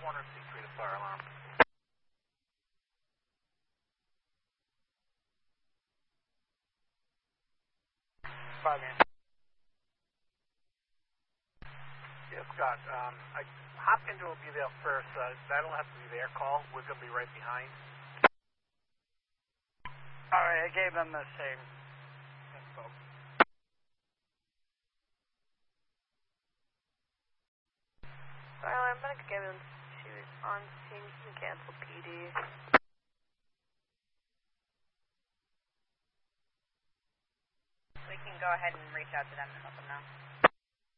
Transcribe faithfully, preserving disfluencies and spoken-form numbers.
corner, C three to fire alarm. Five man. Yeah, Scott, um, I hop into a be there first. Uh, that'll have to be their call. We're going to be right behind. Alright, I gave them the same info. Well, I'm going to give him, she was on scene, you can cancel P D. We can go ahead and reach out to them and let them know.